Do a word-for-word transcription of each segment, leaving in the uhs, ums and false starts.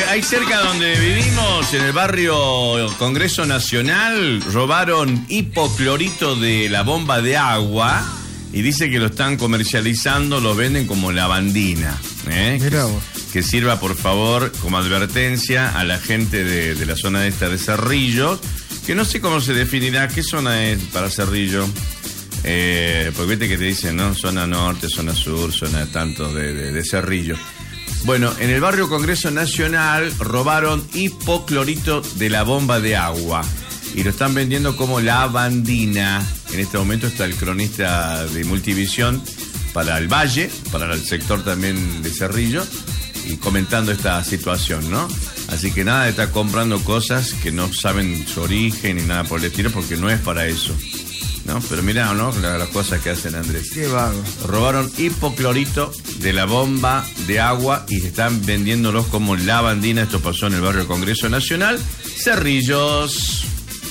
ahí cerca donde vivimos, en el barrio Congreso Nacional, robaron hipoclorito de la bomba de agua y dice que lo están comercializando, lo venden como lavandina. ¿eh? Mirá vos. Que sirva, por favor, como advertencia a la gente de, de la zona esta de Cerrillo, que no sé cómo se definirá, ¿qué zona es para Cerrillo? Eh, porque viste que te dicen, ¿no? Zona norte, zona sur, zona tanto de, de, de Cerrillo. Bueno, en el barrio Congreso Nacional robaron hipoclorito de la bomba de agua y lo están vendiendo como lavandina. En este momento está el cronista de Multivisión para el Valle, para el sector también de Cerrillo, y comentando esta situación, ¿no? Así que nada de estar comprando cosas que no saben su origen ni nada por el estilo, porque no es para eso, ¿no? Pero mirá, ¿no? Las, las cosas que hacen, Andrés. Qué vago. Robaron hipoclorito de la bomba de agua y están vendiéndolos como lavandina. Esto pasó en el barrio Congreso Nacional, Cerrillos.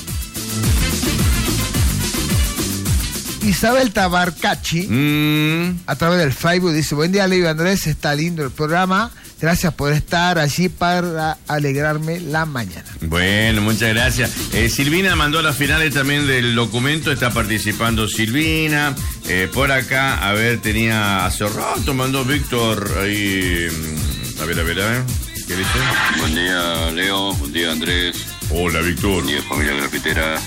Isabel Tabarcachi, Mm. a través del Facebook, dice: buen día, Leo y Andrés, está lindo el programa. Gracias por estar allí para alegrarme la mañana. Bueno, muchas gracias. Eh, Silvina mandó las finales también del documento, está participando Silvina. Eh, por acá, a ver, tenía hace rato, mandó Víctor ahí. A ver, a ver, a ver. ¿Qué dice? Buen día, Leo. Buen día, Andrés. Hola, Víctor. Buen día, familia grafitera.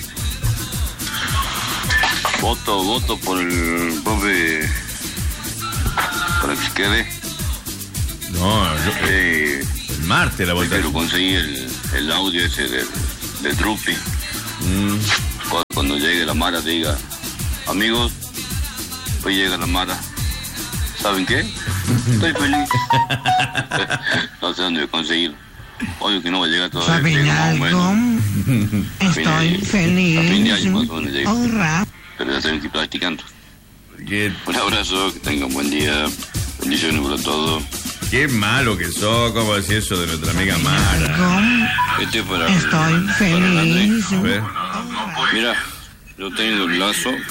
Voto, voto por el profe para que se quede. No, yo, Eh, el martes la votación. Quiero conseguir el, el audio ese del, del Drupi. Mm. Cuando, cuando llegue la Mara diga, amigos, hoy llega la Mara. ¿Saben qué? Estoy feliz. No sé dónde conseguirlo. Obvio que no va a llegar todavía. ¿Saben algo? Estoy feliz. A fin de año más o menos llega. Ahora. Pero ya tengo que ir practicando. Qué, Un abrazo, que tengan buen día. Bendiciones para todos. qué malo que sos, ¿cómo decir eso de nuestra amiga Mara? Algo. Este es para, Estoy para el feliz. A ver. Mira, yo tengo el lazo ¿eh?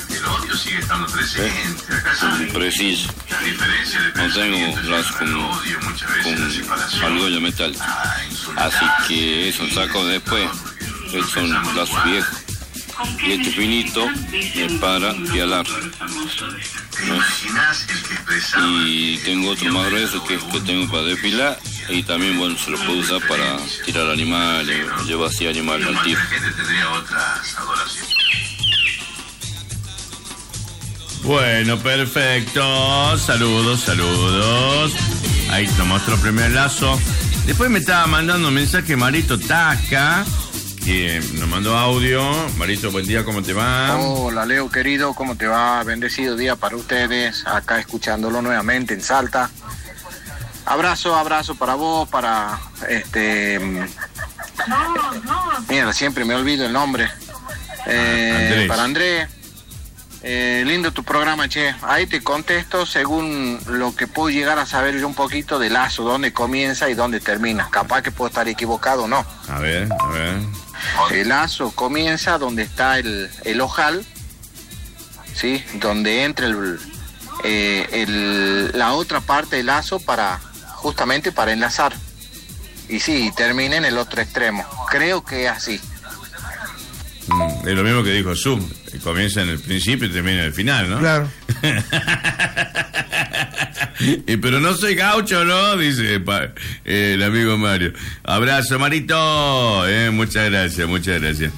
preciso. No tengo lazo con, con algodón metal. Así que eso saco después. Estos son lazos viejos. Y este finito es para pialar. ¿no? Y tengo otro más grueso que es que tengo para desfilar. Y también, bueno, se lo puedo usar para tirar animales. Llevo así animales al tiro. Bueno, perfecto. Saludos, saludos. Ahí nos mostró el primer lazo. Después me estaba mandando un mensaje Marito Tasca, que nos mandó audio. Marito, buen día, ¿cómo te va? Hola, Leo, querido, ¿cómo te va? Bendecido día para ustedes, acá escuchándolo nuevamente en Salta. Abrazo, abrazo para vos, para este... Mira, siempre me olvido el nombre. Eh, Andrés. Para Andrés. Eh, lindo tu programa, che. Ahí te contesto según lo que puedo llegar a saber yo un poquito de Lazo, dónde comienza y dónde termina. Capaz que puedo estar equivocado o no. A ver, a ver. El Lazo comienza donde está el, el ojal, ¿sí? Donde entra el, eh, el, la otra parte del lazo para justamente para enlazar. Y sí, termina en el otro extremo. Creo que es así. Mm, es lo mismo que dijo Zoom. Comienza en el principio y termina en el final, ¿no? Claro. Y, pero no soy gaucho, ¿no? Dice pa, eh, el amigo Mario. Abrazo, Marito. Eh, muchas gracias, muchas gracias.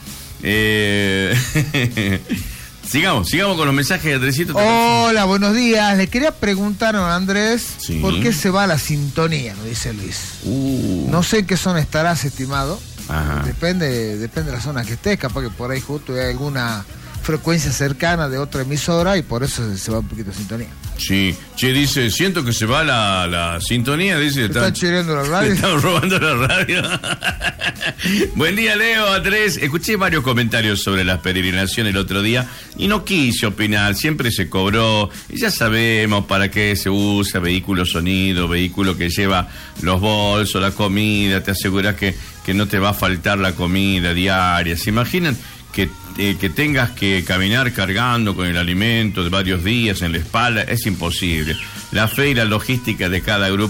Eh, sigamos, sigamos con los mensajes de Andresito. Hola, buenos días. Le quería preguntar a Andrés, Sí. ¿por qué se va la sintonía? Me dice Luis. Uh, No sé en qué zona estarás, estimado. Ajá. Depende, depende de la zona que estés. Capaz que por ahí justo hay alguna frecuencia cercana de otra emisora y por eso se va un poquito de sintonía. Sí, che, dice, siento que se va la, la sintonía, dice. ¿Te está chireando la radio? Estamos robando la radio. Buen día, Leo, Andrés. Escuché varios comentarios sobre las peregrinaciones el otro día y no quise opinar, siempre se cobró. Y ya sabemos para qué se usa, vehículo sonido, vehículo que lleva los bolsos, la comida, te aseguras que, que no te va a faltar la comida diaria. ¿Se imaginan que, eh, que tengas que caminar cargando con el alimento de varios días en la espalda? Es imposible. La fe y la logística de cada grupo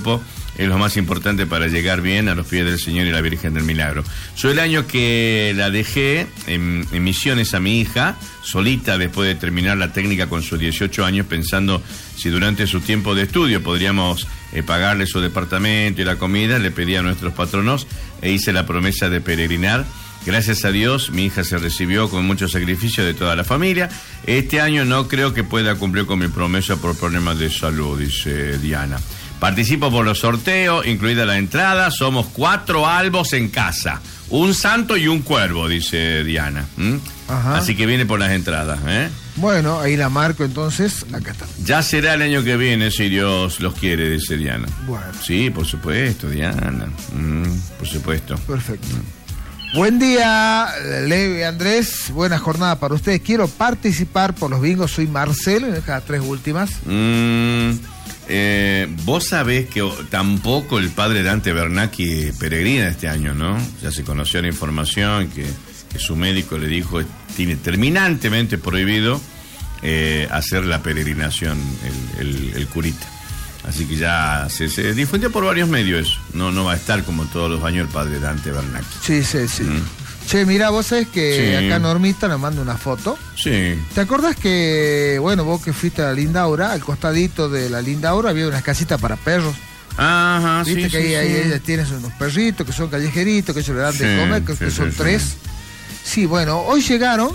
es lo más importante para llegar bien a los pies del Señor y la Virgen del Milagro. Yo el año que la dejé en, en Misiones a mi hija, solita después de terminar la técnica con sus dieciocho años, pensando si durante su tiempo de estudio podríamos eh, pagarle su departamento y la comida, le pedí a nuestros patronos e hice la promesa de peregrinar. Gracias a Dios, mi hija se recibió con mucho sacrificio de toda la familia. Este año no creo que pueda cumplir con mi promesa por problemas de salud, dice Diana. Participo por los sorteos, incluida la entrada. Somos cuatro albos en casa. Un santo y un cuervo, dice Diana. ¿Mm? Ajá. Así que viene por las entradas, ¿eh? Bueno, ahí la marco entonces. Acá está. Ya será el año que viene, si Dios los quiere, dice Diana. Bueno. Sí, por supuesto, Diana. Mm, por supuesto. Perfecto. Mm. Buen día, Leo y Andrés. Buena jornada para ustedes. Quiero participar por los bingos. Soy Marcelo, en las tres últimas. Mm. Eh, vos sabés que tampoco el padre Dante Bernacchi peregrina este año, ¿no? Ya se conoció la información que, que su médico le dijo tiene terminantemente prohibido eh, hacer la peregrinación el, el, el curita. Así que ya se, se difundió por varios medios eso. No, no va a estar como todos los años el padre Dante Bernacchi. Sí, sí, sí. Mm. Che, mira, vos sabés que sí. Acá Normita nos manda una foto. Sí. ¿Te acordás que, bueno, vos que fuiste a la Lindaura, al costadito de la Lindaura había unas casitas para perros? Ajá, ¿viste? Sí, que sí, ahí, sí. ahí ellas tienen unos perritos que son callejeritos, que ellos le dan de sí, comer, que, sí, que son sí, tres. Sí. sí, bueno, hoy llegaron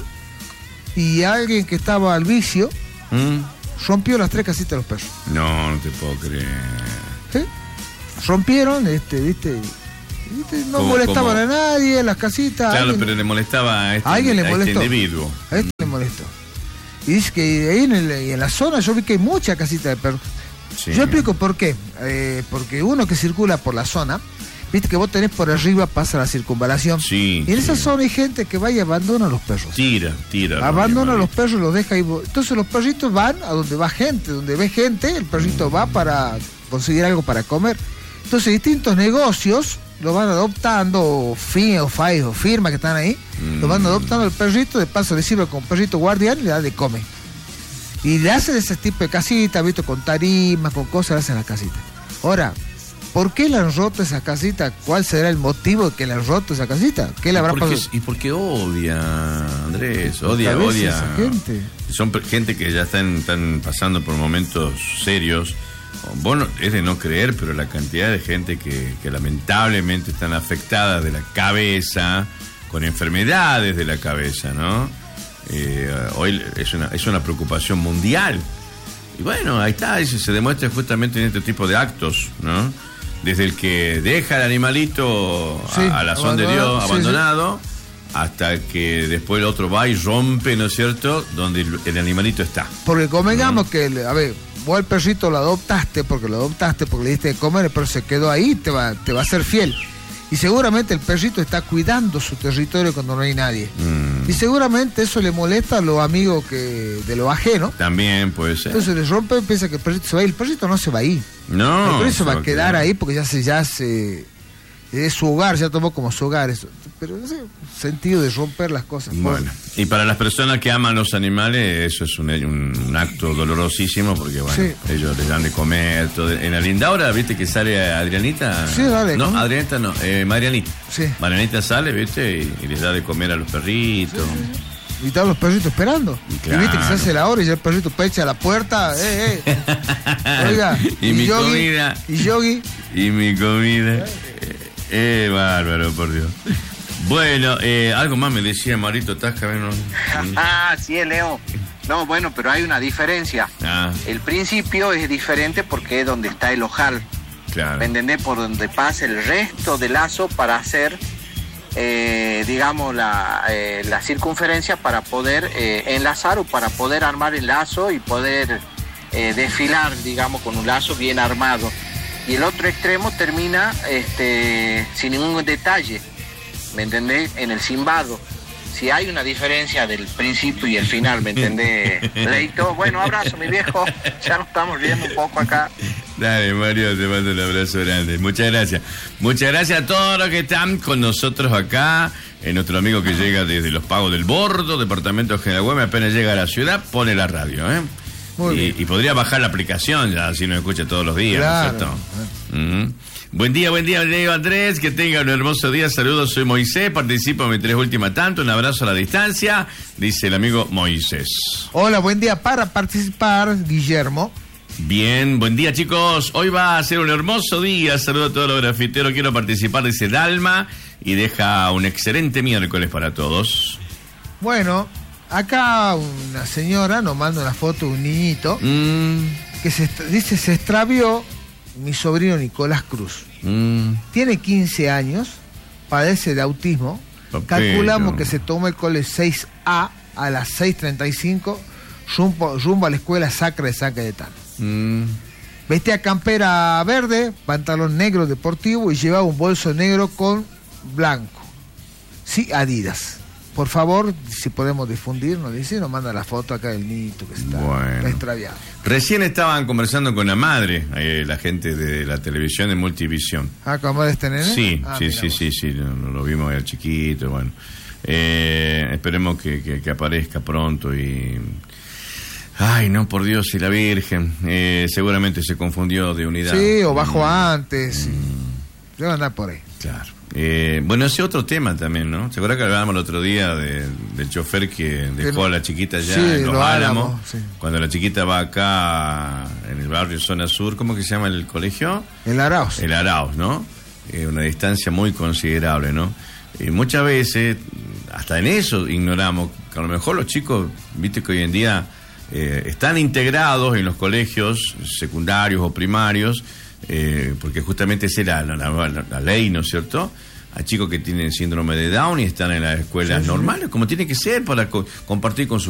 y alguien que estaba al vicio ¿Mm? rompió las tres casitas de los perros. No, no te puedo creer. ¿Sí? Rompieron, este, viste... No ¿Cómo, molestaban cómo? a nadie en las casitas. Claro, alguien, pero le molestaba a este, a alguien le a molestó. este individuo. A este le molestó. Y dice que ahí en, el, en la zona yo vi que hay muchas casitas de perros. Sí. Yo explico por qué. Eh, porque uno que circula por la zona, viste que vos tenés por arriba, pasa la circunvalación. Sí, y en sí. esa zona hay gente que va y abandona a los perros. Tira, tira. Abandona a los perros, los deja ahí. Entonces los perritos van a donde va gente. Donde ve gente, el perrito va para conseguir algo para comer. Entonces distintos negocios lo van adoptando, o fin, o fai, o firma que están ahí, mm. lo van adoptando al perrito, de paso le sirve como perrito guardián y le da de comer. Y le hacen ese tipo de casitas, visto, con tarimas, con cosas, le hacen las casitas. Ahora, ¿por qué le han roto esa casita? ¿Cuál será el motivo de que le han roto esa casita? ¿Qué le habrá porque, pasado? Y porque odia, Andrés, odia, odia. Esa gente. Son gente que ya están, están pasando por momentos serios. Vos no, es de no creer, pero la cantidad de gente que, que lamentablemente están afectadas de la cabeza, con enfermedades de la cabeza, ¿no? Eh, hoy es una, es una preocupación mundial. Y bueno, ahí está, eso se demuestra justamente en este tipo de actos, ¿no? Desde el que deja al animalito a, sí, a la son de Dios, sí, abandonado, sí. hasta que después el otro va y rompe, ¿no es cierto?, donde el, el animalito está. Porque convengamos ¿no? que, a ver, vos al perrito lo adoptaste, porque lo adoptaste, porque le diste de comer, pero se quedó ahí, te va, te va a ser fiel. Y seguramente el perrito está cuidando su territorio cuando no hay nadie. Mm. Y seguramente eso le molesta a los amigos que de lo ajeno. También puede ser. Entonces le rompe y piensa que el perrito se va a ir. El perrito no se va a ir. No. El perrito se va a quedar ahí porque ya se, ya se... es su hogar, ya tomó como su hogar eso. Pero no sé, sentido de romper las cosas. Bueno, y para las personas que aman los animales, eso es un, un, un acto dolorosísimo, porque bueno, sí. ellos les dan de comer. Todo. En la Lindaura, viste que sale Adrianita. Sí, dale. No, ¿cómo? Adrianita no, eh, Marianita. Sí. Marianita sale, viste, y, y les da de comer a los perritos. Sí, sí, sí. Y están los perritos esperando. Y, claro. y viste que se hace la hora y ya el perrito pecha a la puerta. Eh, eh. Oiga, y, y mi yogi, comida. Y Yogi. Y mi comida. Eh, eh, bárbaro, por Dios. Bueno, eh, algo más me decía Marito Tasca. ¿no? Ah, sí, Leo. No, bueno, pero hay una diferencia. Ah. El principio es diferente porque es donde está el ojal. Claro. ¿Me entendés? Por donde pasa el resto del lazo para hacer, eh, digamos, la, eh, la circunferencia para poder eh, enlazar o para poder armar el lazo y poder eh, desfilar, digamos, con un lazo bien armado. Y el otro extremo termina este, sin ningún detalle. ¿Me entendés? En el cimbado. Si hay una diferencia del principio y el final, ¿me entendés, Leito? Bueno, abrazo, mi viejo. Ya nos estamos riendo un poco acá. Dale, Mario, te mando un abrazo grande. Muchas gracias. Muchas gracias a todos los que están con nosotros acá. Eh, nuestro amigo que llega desde Los Pagos del Bordo, departamento de General Güemes, apenas llega a la ciudad, pone la radio, ¿eh? Muy y, bien. y podría bajar la aplicación ya, así nos escucha todos los días, Claro. ¿no es cierto? Uh-huh. Buen día, buen día, Diego Andrés, que tenga un hermoso día. Saludos, soy Moisés, participo en mi tres última tanto, un abrazo a la distancia, dice el amigo Moisés. Hola, buen día. Para participar, Guillermo. Bien, buen día, chicos. Hoy va a ser un hermoso día. Saludo a todos los grafiteros. Quiero participar, dice Dalma, y deja un excelente miércoles para todos. Bueno, acá una señora nos manda una foto de un niñito Mm, que se est- dice se extravió mi sobrino Nicolás Cruz. mm, Tiene quince años, padece de autismo. Papito. Calculamos que se toma el cole seis A a las seis treinta y cinco rumbo, rumbo a la escuela Sacra de San Cayetano. mm. Vestía campera verde, pantalón negro deportivo y llevaba un bolso negro con blanco. Sí, Adidas. Por favor, si podemos difundir, nos dice, nos manda la foto acá del niñito que está, Bueno. está extraviado. Recién estaban conversando con la madre, eh, la gente de la televisión de Multivisión. Ah, ¿cómo es este nene? Sí, Ah, sí, mira sí, vos. sí, sí, lo, lo vimos al chiquito, bueno. Eh, esperemos que, que- que aparezca pronto y... Ay, no, por Dios y la Virgen. Eh, seguramente se confundió de unidad. Sí, o bajo Mm, antes. Debe andar por ahí. Claro. Eh, bueno, ese otro tema también, ¿no? ¿Se acuerdan que hablábamos el otro día de- del chofer que dejó no- a la chiquita ya Sí, en Los Los Álamos? Álamos, sí. Cuando la chiquita va acá en el barrio Zona Sur, ¿cómo que se llama el colegio? El Arauz. El Arauz, ¿no? Eh, una distancia muy considerable, ¿no? Y muchas veces, hasta en eso ignoramos, que a lo mejor los chicos, viste que hoy en día eh, están integrados en los colegios secundarios o primarios, eh, porque justamente esa es la, la, la- la ley, ¿no es cierto? A chicos que tienen síndrome de Down y están en las escuelas Sí, sí. normales, como tiene que ser, para co- compartir con sus